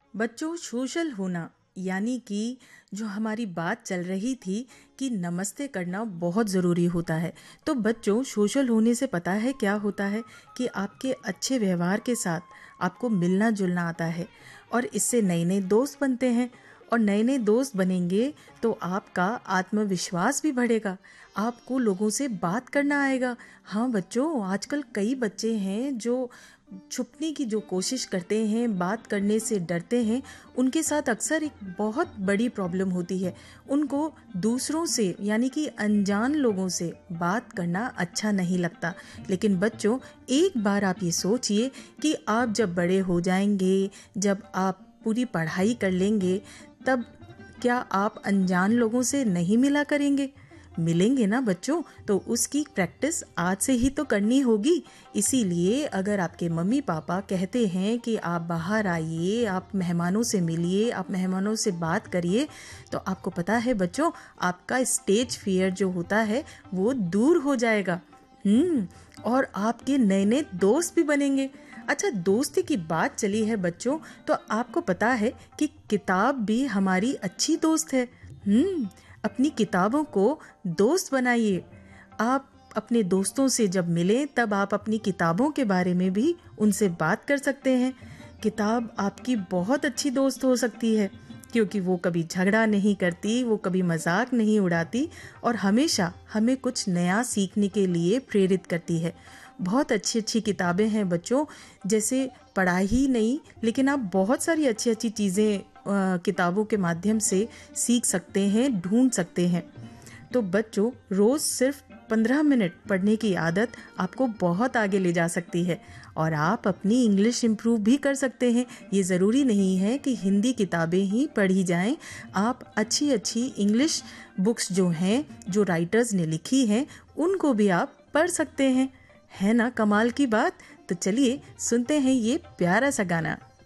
बच्चों, सोशल होना यानी कि जो हमारी बात चल रही थी कि नमस्ते करना बहुत ज़रूरी होता है। तो बच्चों, सोशल होने से पता है क्या होता है कि आपके अच्छे व्यवहार के साथ आपको मिलना जुलना आता है और इससे नए नए दोस्त बनते हैं। और नए नए दोस्त बनेंगे तो आपका आत्मविश्वास भी बढ़ेगा, आपको लोगों से बात करना आएगा। हाँ बच्चों, आजकल कई बच्चे हैं जो छुपने की जो कोशिश करते हैं, बात करने से डरते हैं। उनके साथ अक्सर एक बहुत बड़ी प्रॉब्लम होती है, उनको दूसरों से यानी कि अनजान लोगों से बात करना अच्छा नहीं लगता। लेकिन बच्चों, एक बार आप ये सोचिए कि आप जब बड़े हो जाएंगे, जब आप पूरी पढ़ाई कर लेंगे, तब क्या आप अनजान लोगों से नहीं मिला करेंगे? मिलेंगे ना बच्चों। तो उसकी प्रैक्टिस आज से ही तो करनी होगी। इसीलिए अगर आपके मम्मी पापा कहते हैं कि आप बाहर आइए, आप मेहमानों से मिलिए, आप मेहमानों से बात करिए, तो आपको पता है बच्चों, आपका स्टेज फियर जो होता है वो दूर हो जाएगा। और आपके नए नए दोस्त भी बनेंगे। अच्छा, दोस्ती की बात चली है बच्चों, तो आपको पता है कि किताब भी हमारी अच्छी दोस्त है। अपनी किताबों को दोस्त बनाइए। आप अपने दोस्तों से जब मिलें तब आप अपनी किताबों के बारे में भी उनसे बात कर सकते हैं। किताब आपकी बहुत अच्छी दोस्त हो सकती है, क्योंकि वो कभी झगड़ा नहीं करती, वो कभी मजाक नहीं उड़ाती और हमेशा हमें कुछ नया सीखने के लिए प्रेरित करती है। बहुत अच्छी अच्छी किताबें हैं बच्चों, जैसे पढ़ाई ही नहीं, लेकिन आप बहुत सारी अच्छी अच्छी चीज़ें किताबों के माध्यम से सीख सकते हैं, ढूंढ सकते हैं। तो बच्चों, रोज़ सिर्फ 15 मिनट पढ़ने की आदत आपको बहुत आगे ले जा सकती है और आप अपनी इंग्लिश इम्प्रूव भी कर सकते हैं। ये ज़रूरी नहीं है कि हिंदी किताबें ही पढ़ी जाएं, आप अच्छी अच्छी इंग्लिश बुक्स जो हैं, जो राइटर्स ने लिखी हैं, उनको भी आप पढ़ सकते हैं। है ना कमाल की बात? तो चलिए सुनते हैं ये प्यारा सा गाना।